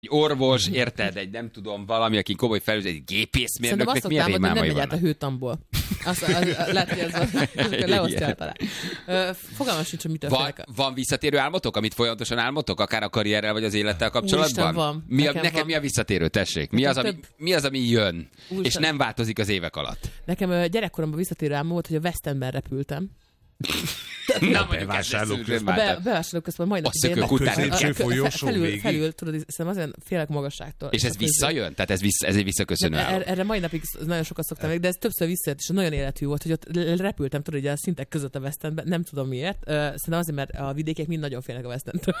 orvos, érted, egy nem tudom, valami, aki komoly felügyelő, egy gépészmérnöknek milyen rémálmai vannak. Nem megy át a hőtamból. Lehet, hogy ez leosztja alá. Fogalmam sincs, hogy mitől félek. Van visszatérő álmotok, amit folyamatosan álmotok, akár a karrierrel vagy az élettel kapcsolatban? Úristen, van. Nekem mi a visszatérő, tessék? Mi az, ami jön, Úristen. És nem változik az évek alatt? Nekem gyerekkoromban visszatérő álmom volt, hogy a West Endben repültem. Na, bevásárlóközben majdnem felül, tudod, hiszem azért félek magasságtól. És ez visszajön? Tehát ez egy visszaköszönő álom? Erre mai napig nagyon sokat szoktam meg, de ez többször visszajött, és nagyon életű volt, hogy ott repültem, tudod, ugye a szintek között a West Endben, nem tudom miért. Szerintem azért, mert a vidékiek mind nagyon félnek a West Endtől.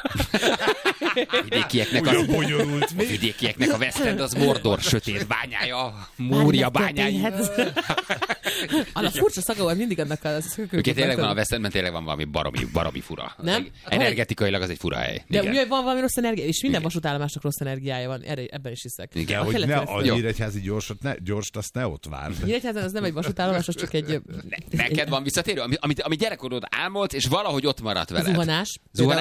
Vidékieknek a West End az Mordor sötét bányája, Múria bányája. A furcsa szaga volt mindig annak a szökőknek. Tényleg van a West Endben, tényleg van valami baromi fura. Nem? Energetikailag az egy fura hely. De ugye van valami rossz energia, és minden vasútállomásnak rossz energiája van, ebben is hiszek. Igen, hogy ne a Nyíregyházi gyorst, azt ne ott várd. Nyíregyházan az nem egy vasútállomás, az csak egy... Neked van visszatérő? Ami gyerekkorod álmod, és valahogy ott maradt veled. Zuhanás.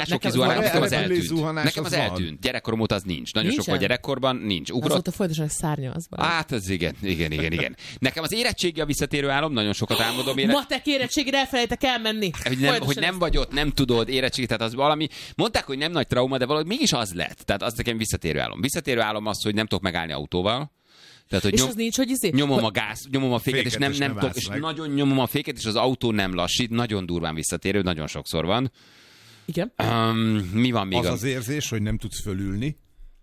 Nekem az eltűnt. Gyerekkorom óta az nincs. Nagyon sok volt gyerekkorban, nincs. Azóta folyamatosan szárnya az van. Hát az igen. Nekem az érettségi a visszatérő álom, nagyon sokat álmodom matek érettségére elfelejtek elmenni. Hogy nem vagy ott, nem tudod érettségi, tehát az valami. Mondták, hogy nem nagy trauma, de valahogy mégis az lett. Tehát az nekem visszatérő álom. Visszatérő álom az, hogy nem tudok megállni autóval. Tehát, hogy és az nincs, hogy nyomom a gáz, nyomom a féket, és nem tudok, és nagyon nyomom a féket, és az autó nem lassít, nagyon durván visszatérő, nagyon sokszor van. Igen. Mi van még? Az érzés, hogy nem tudsz fölülni.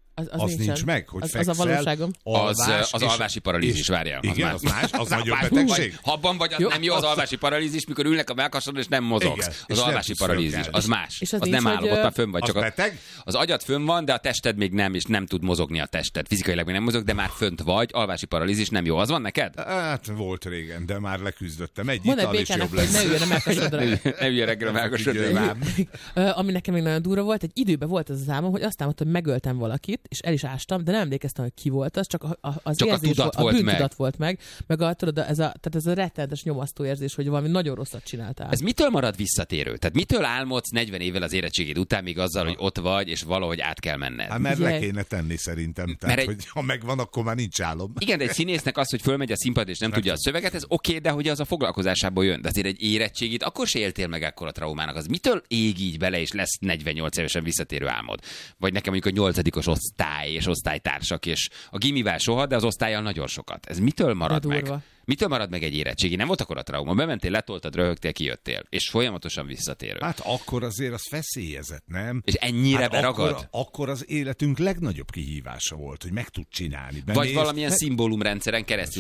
Az nincs meg, hogy az a valóságom. Az alvási paralízis, várjál. Igen, az más, az nagyobb betegség. Habban vagy, az nem jó az alvási paralízis, mikor ülnek a mellkasodon, és nem mozogsz. Az alvási paralízis, az más. Az nem állok, ott már fönn vagy. Az beteg? Az agyad fönn van, de a tested még nem, és nem tud mozogni a tested. Fizikailag még nem mozog, de már fönt vagy. Alvási paralízis nem jó. Az van neked? Hát volt régen, de már leküzdöttem. Egy ital is jobb lesz. Ne üljön a mellkasodra. Ne üljön reggel a mellkasodra. Ami nekem még nagyon durva volt, egy időben volt az álmom, hogy azt álmodtam, hogy megöltem valakit, és el is ástam, de nem emlékeztem, hogy ki volt az, csak az érzés, a bűntudat volt meg tudod, ez a rettenetes nyomasztó érzés, hogy valami nagyon rosszat csináltál. Ez mitől marad visszatérő? Tehát mitől álmodsz 40 évvel az érettségid után, még azzal, hogy ott vagy, és valahogy át kell menned? Hát mert le kéne tenni szerintem. Tehát, hogy ha megvan, akkor már nincs álom. Igen, de egy színésznek az, hogy fölmegy a színpad, és nem tudja a szöveget, ez oké, de hogy az a foglalkozásából jön. De azért egy érettségit akkor se éltél meg ekkora traumának. Az mitől ég így bele, és lesz 48 évesen visszatérő álmod? Vagy nekem mondjuk a 8. osztály és osztálytársak, és a gimivel soha, de az osztállyal nagyon sokat. Ez mitől marad meg? Mitől marad meg egy érettségi? Nem volt akkor a trauma. Bementél, letoltad, röhögtél, kijöttél. És folyamatosan visszatérő. Hát akkor azért az feszélyezett, nem? És ennyire beragad? Akkor az életünk legnagyobb kihívása volt, hogy meg tud csinálni. Vagy valamilyen szimbólumrendszeren keresztül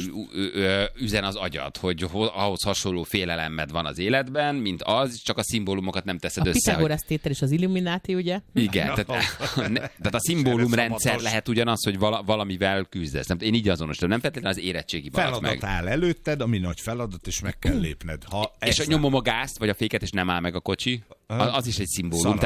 üzen az agyad, hogy ahhoz hasonló félelemmel van az életben, mint az, csak a szimbólumokat nem teszed össze. A Pitagorasz tétel és az Illuminati, ugye? Igen, tehát a szimbólumrendszer lehet ugyanaz, hogy valamivel küzdesz. Én így azonosítom, nem feltétlenül az érettségi marad meg. Előtted, ami nagy feladat, és meg kell lépned. És nyomom a gázt, vagy a féket, és nem áll meg a kocsi, az is egy szimbólum.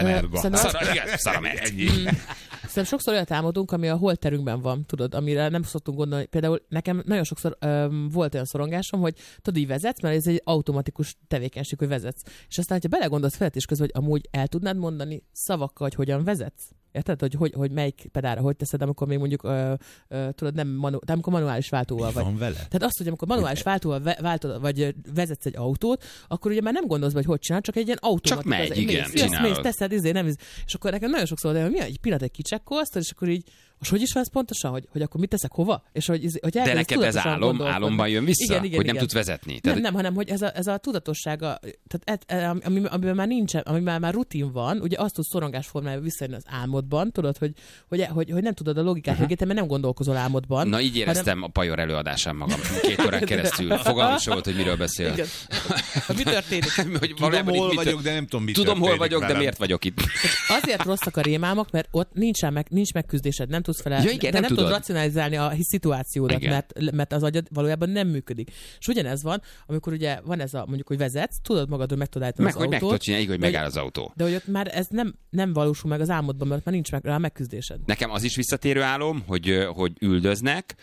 Szaramerga. Szerintem sokszor olyat álmodunk, ami a holterünkben van, tudod, amire nem szoktunk gondolni. Például nekem nagyon sokszor volt olyan szorongásom, hogy tudod, így vezetsz, mert ez egy automatikus tevékenység, hogy vezetsz. És aztán, ha belegondolsz vezetés közben, hogy amúgy el tudnád mondani szavakkal, hogy hogyan vezetsz? Érted, hogy melyik pedálra hogy teszed, amikor még mondjuk tudod, de amikor manuális váltóval vagy. Van vele? Tehát azt, hogy amikor manuális váltóval váltod, vagy vezetsz egy autót, akkor ugye már nem gondolsz, hogy csinál, csak egy ilyen automatikus. Csak megy, igen, csinálod. Mész, teszed, nem. És akkor nekem nagyon sokszor de mi egy pillanat egy kicsekkolsz, és akkor így, most hogy is van ez pontosan, hogy akkor mit teszek hova? És hogy de neked ez álomban jön vissza, igen, hogy nem tudsz vezetni. Nem, hanem hogy ez a tudatossága, tehát amiben már nincsen, amiben már rutin van, ugye azt tud szorongás formájában visszajönni az álmodban, tudod, hogy nem tudod a logikát mögé, mert nem gondolkozol álmodban. Na így éreztem a Pajor előadásán magam 2 órán keresztül. Fogalmam sem volt, hogy miről beszél. Igen. Mi történik? Tudom, hol vagyok, de nem tudom, mit tudom, hol vagyok, de miért vagyok itt? Azért rosszak a rémálmok, mert ott nincs megküzdésed, nem tudsz fel, de nem tudod racionalizálni a szituációdat, mert az agyad valójában nem működik. És ugyanez van, amikor ugye van ez a mondjuk, hogy vezetsz, tudod magadról meg tudod állítani az autót. Meg tudod csinálni, hogy megáll az autó. De hogy ott már ez nem valósul meg az álmodban, mert már nincs rá megküzdésed. Nekem az is visszatérő álom, hogy üldöznek,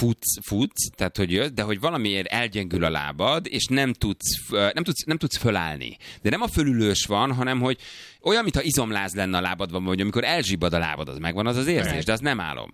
futsz, tehát hogy jössz, de hogy valamiért elgyengül a lábad, és nem tudsz fölállni. De nem a fölülős van, hanem hogy olyan, mintha izomláz lenne a lábadban, vagy amikor elzsibbad a lábad, az megvan az érzés, de az nem álom.